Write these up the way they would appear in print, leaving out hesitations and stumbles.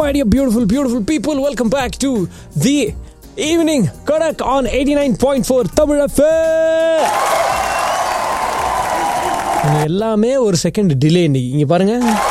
my dear beautiful people, welcome back to the evening Kodak on 89.4 Tamil FM. எல்லாமே ஒரு second delay இன்னைக்கு இங்க பாருங்க.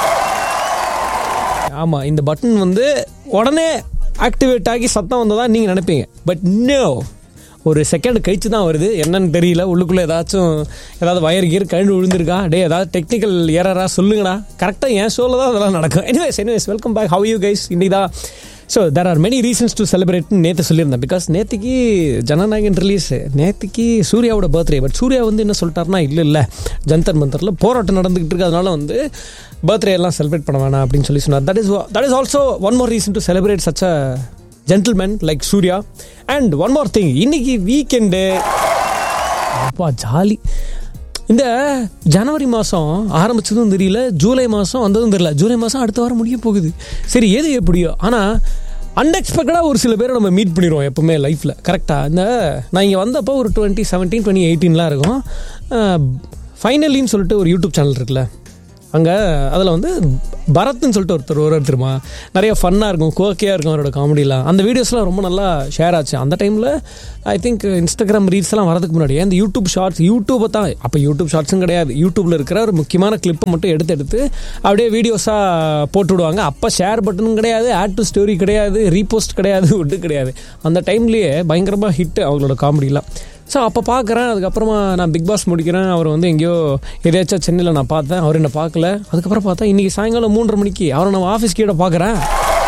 ஆமா, இந்த பட்டன் வந்து உடனே ஆக்டிவேட் ஆகி சத்தம் வந்ததா நீங்க நினைப்பீங்க, பட் நோ, ஒரு செகண்ட் கழிச்சு தான் வருது. என்னன்னு தெரியல, உள்ளுக்குள்ளே ஏதாவது வயர் கியர் கழுந்து விழுந்திருக்கா, ஏதாவது டெக்னிக்கல் ஏரரா சொல்லுங்கடா. கரெக்டாக என் ஷோவில் தான் அதெல்லாம் நடக்கும். Anyways welcome back. How you guys? இன்னைக்கு தான் so there are many reasons to செலிப்ரேட்னு நேற்று சொல்லியிருந்தேன். பிகாஸ் நேற்றுக்கு ஜனநாயகன் ரிலீஸ், நேற்றுக்கு சூர்யாவோட பர்த்டே. பட் சூர்யா வந்து என்ன சொல்லிட்டாருன்னா, இல்லை ஜந்தர் மந்தரில் போராட்டம் நடந்துகிட்டு இருக்கு, அதனால வந்து பர்த்டே எல்லாம் செலிப்ரேட் பண்ண வேணாம் அப்படின்னு சொல்லி சொன்னார். That is also one more reason to celebrate such a gentleman like Surya. And one more thing, இன்னைக்கு வீக்கெண்டு, அப்பா ஜாலி. இந்த ஜனவரி மாதம் ஆரம்பிச்சதும் தெரியல, ஜூலை மாதம் வந்ததும் தெரியல. ஜூலை மாதம் அடுத்த வாரம் முடிய போகுது. சரி, எது எப்படியோ, ஆனால் அன்எக்ஸ்பெக்டடாக ஒரு சில பேரை நம்ம மீட் பண்ணிடுவோம் எப்போவுமே லைஃப்பில். கரெக்டாக இந்த நான் இங்கே வந்தப்போ ஒரு 2017 2018 இருக்கும். ஃபைனலின்னு சொல்லிட்டு ஒரு யூடியூப் சேனல் இருக்குல்ல, அங்கே அதில் வந்து பரத்ன்னு சொல்லிட்டு ஒருத்தர் தெரியுமா, நிறைய ஃபன்னாக இருக்கும், கோக்கையாக இருக்கும் அவரோட காமெடியெலாம். அந்த வீடியோஸ்லாம் ரொம்ப நல்லா ஷேர் ஆச்சு அந்த டைமில். ஐ திங்க் இன்ஸ்டாகிராம் ரீல்ஸ்லாம் வரதுக்கு முன்னாடி இந்த யூடியூப் ஷார்ட்ஸ், யூடியூப்பை தான், அப்போ யூடியூப் ஷார்ட்ஸும் கிடையாது, யூடியூப்பில் இருக்கிற ஒரு முக்கியமான கிளிப்பை மட்டும் எடுத்து அப்படியே வீடியோஸாக போட்டு விடுவாங்க. அப்போ ஷேர் பட்டனும் கிடையாது, ஆட் டு ஸ்டோரி கிடையாது, ரீபோஸ்ட் கிடையாது, ஒட்டு கிடையாது. அந்த டைம்லேயே பயங்கரமாக ஹிட்டு அவங்களோட காமெடியெலாம். ஸோ அப்போ பார்க்குறேன். அதுக்கப்புறமா நான் பிக் பாஸ் முடிக்கிறேன். அவர் வந்து எங்கேயோ எதாச்சும் சென்னையில் நான் பார்த்தேன், அவர் என்னை பார்க்கல. அதுக்கப்புறம் பார்த்தா இன்றைக்கி சாயங்காலம் 3:30 மணிக்கு அவரை நம்ம ஆஃபீஸ் கீழே பார்க்குறேன்.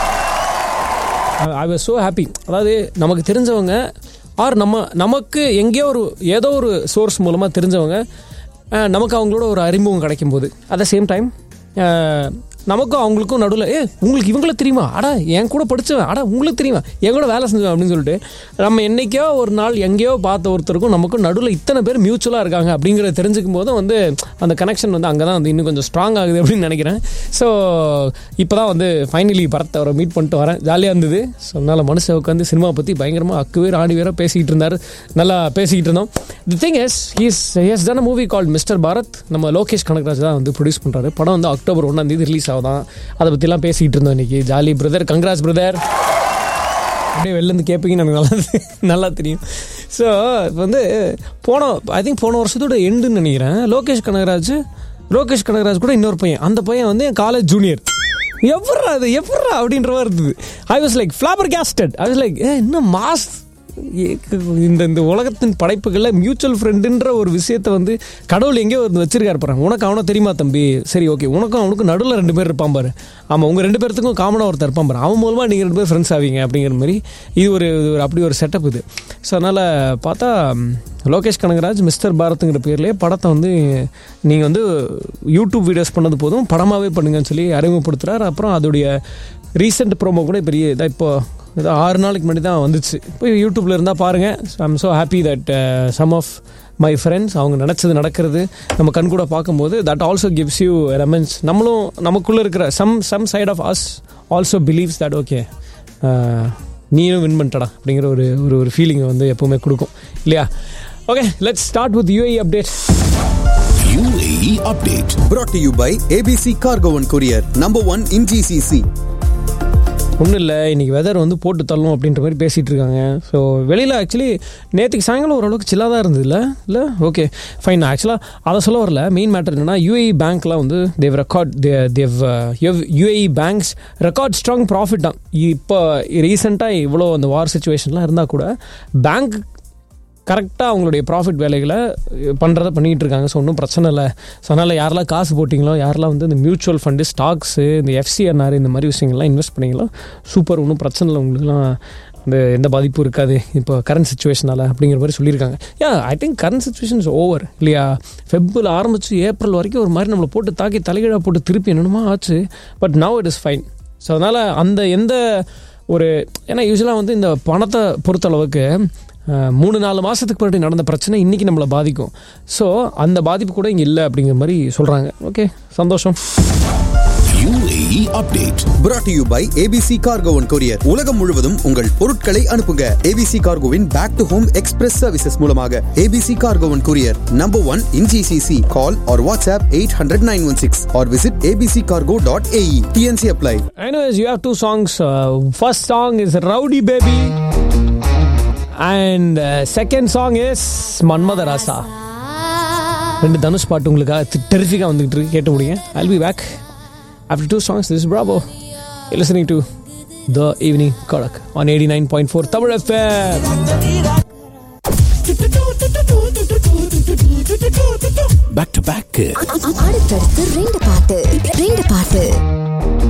I was so happy. அதாவது நமக்கு தெரிஞ்சவங்க ஆர் நமக்கு எங்கேயோ ஏதோ ஒரு சோர்ஸ் மூலமாக தெரிஞ்சவங்க, நமக்கு அவங்களோட ஒரு அறிமுகம் கிடைக்கும் போது, அட் த சேம் டைம் நமக்கும் அவங்களுக்கும் நடுவில் உங்களுக்கு இவங்கள தெரியுமா, அடா என் கூட படித்தவன், அடா உங்களுக்கு தெரியுமா, என் கூட வேலை செஞ்சவன் அப்படின்னு சொல்லிட்டு நம்ம என்றைக்கோ ஒரு நாள் எங்கேயோ பார்த்த ஒருத்தருக்கும் நமக்கும் நடுவில் இத்தனை பேர் மியூச்சுவலாக இருக்காங்க அப்படிங்கிறத தெரிஞ்சுக்கும் போதும் வந்து அந்த கனெக்ஷன் வந்து அங்கே தான் வந்து இன்னும் கொஞ்சம் ஸ்ட்ராங் ஆகுது அப்படின்னு நினைக்கிறேன். ஸோ இப்போ தான் வந்து ஃபைனலி பரத் அவரை மீட் பண்ணிட்டு வரேன். ஜாலியாக இருந்தது. ஸோ அதனால் மனுஷன் உட்காந்து சினிமா பற்றி பயங்கரமாக அக்குவேர் ஆடி வேற பேசிக்கிட்டு இருந்தார். நல்லா பேசிக்கிட்டு இருந்தோம். The thing is has done a movie called mister Bharat. நம்ம லோகேஷ் கனகராஜ் தான் வந்து ப்ரொடியூஸ் பண்ணுறாரு. படம் வந்து அக்டோபர் 1 ரிலீஸ் ஆகுதான். அதை பற்றிலாம் பேசிக்கிட்டு இருந்தோம் இன்னைக்கு. Jolly brother, congrats brother. அப்படியே வெளிலேருந்து கேட்பீங்கன்னு எனக்கு நல்லா தெரியும். ஸோ இப்போ வந்து ஐ திங்க் போன வருஷத்தோட எண்டுன்னு நினைக்கிறேன். லோகேஷ் கனகராஜ் கூட இன்னொரு பையன், அந்த பையன் வந்து என் காலேஜ் ஜூனியர். எவ்வளோ அப்படின்ற மாதிரி இருந்தது. I was like ஃப்ளாபர் casted. I was like இன்னும் மாஸ். இந்த உலகத்தின் படைப்புகளில் மியூச்சுவல் ஃப்ரெண்டுன்ற ஒரு விஷயத்தை வந்து கடவுள் எங்கேயோ வந்து வச்சிருக்காரு பாருங்க. உனக்கு அவனை தெரியுமா தம்பி, சரி ஓகே, உனக்கும் அவனுக்கு நடுவில் 2 பேர் இருப்பான் பாரு. ஆமாம், உங்கள் 2 பேர்த்துக்கும் காமனாக ஒருத்தர் இருப்பான் பாரு, அவன் மூலமாக நீங்கள் 2 பேர் ஃப்ரெண்ட்ஸ் ஆவீங்க அப்படிங்கிற மாதிரி இது ஒரு அப்படி ஒரு செட்டப் இது. ஸோ அதனால் பார்த்தா லோகேஷ் கனகராஜ் மிஸ்டர் பாரத்துங்கிற பேர்லேயே படத்தை வந்து நீங்கள் வந்து யூடியூப் வீடியோஸ் பண்ணது போதும், படமாகவே பண்ணுங்கன்னு சொல்லி அறிமுகப்படுத்துகிறார். அப்புறம் அதோடைய ரீசெண்ட் ப்ரோமோ கூட பெரிய இதாக இப்போ 6 நாளைக்கு முன்னாடி தான் வந்துச்சு. இப்போ யூடியூப்பில் இருந்தால் பாருங்கள். I am so happy that some of my friends அவங்க நினச்சது நடக்கிறது நம்ம கண் கூட பார்க்கும்போது தட் ஆல்சோ கிவ்ஸ் யூ ரெமன்ஸ். நம்மளும் நமக்குள்ளே இருக்கிற some side of us also believes that okay நீனும் வின் பண்ணிட்டடா அப்படிங்கிற ஒரு ஃபீலிங்கை வந்து எப்போவுமே கொடுக்கும் இல்லையா? Okay, let's start with UAE update. UAE update brought to you by ABC Cargo and Courier, number 1 in GCC. ஒன்றும் இல்லை, இன்றைக்கி வெதர் வந்து போட்டு தள்ளும் அப்படின்ற மாதிரி பேசிகிட்டு இருக்காங்க. ஸோ வெளியில் ஆக்சுவலி நேற்றுக்கு சாயங்காலம் ஓரளவுக்கு சில்லாக தான் இருந்தது இல்லை ஓகே ஃபைன். ஆக்சுவலாக அதை சொல்ல வரல. மெயின் மேட்டர் என்னென்னா UAE பேங்க்லாம் வந்து UAE banks record strong profit தான். இப்போ ரீசெண்டாக இவ்வளோ அந்த வார் சுச்சுவேஷன்லாம் இருந்தால் கூட பேங்க் கரெக்டாக அவங்களுடைய ப்ராஃபிட் வேலைகளை பண்ணிகிட்டு இருக்காங்க. ஸோ ஒன்றும் பிரச்சனை இல்லை. ஸோ அதனால் யாரெல்லாம் காசு போட்டிங்களோ, யாரெல்லாம் வந்து இந்த மியூச்சுவல் ஃபண்டு, ஸ்டாக்ஸு, இந்த FCNR இந்த மாதிரி விஷயங்கள்லாம் இன்வெஸ்ட் பண்ணிங்களோ சூப்பர், ஒன்றும் பிரச்சனை இல்லை, உங்களுக்குலாம் எந்த பாதிப்பும் இருக்காது இப்போ கரண்ட் சுச்சுவேஷனால் அப்படிங்கிற மாதிரி சொல்லியிருக்காங்க. I think current situation is over இல்லையா? ஃபெப்ரவரி ஆரம்பிச்சு ஏப்ரல் வரைக்கும் ஒரு மாதிரி நம்மளை போட்டு தாக்கி தலைகீழாக போட்டு திருப்பி என்னென்னமோ ஆச்சு. But now it is fine. So அதனால் அந்த எந்த ஒரு ஏன்னா யூஸ்வலாக வந்து இந்த பணத்தை பொறுத்தளவுக்கு 3-4 மாதத்துக்கு முன்னாடி நடந்த பிரச்சனை இன்றைக்கி நம்மளை பாதிக்கும். ஸோ அந்த பாதிப்பு கூட இங்கே இல்லை அப்படிங்கிற மாதிரி சொல்கிறாங்க. ஓகே, சந்தோஷம். UAE UAE update brought to you by ABC Cargo and Courier. உலகம் முழுவதும் உங்கள் பொருட்களை அனுப்புங்க. ABC Cargoவின் back to home express services மூலமாக. ABC Cargo and Courier, number 1 in GCC. Call or WhatsApp 800-916 or visit abccargo.ae. TNC apply. Anyways, you have 2 songs. First song is Rowdy Baby and second song is Manmada Rasa. ரெண்டு தனுஷ் பாட்டு உங்களுக்காக டெரிஃபிக்காக வந்துகிட்டு இருக்கு, கேட்டு முடியுங்க. I'll be back after 2 songs. This is Bravo. You're listening to The Evening Kodak on 89.4 Tamil FM. Back to back. அடுத்தடுத்து 2 பாட்டு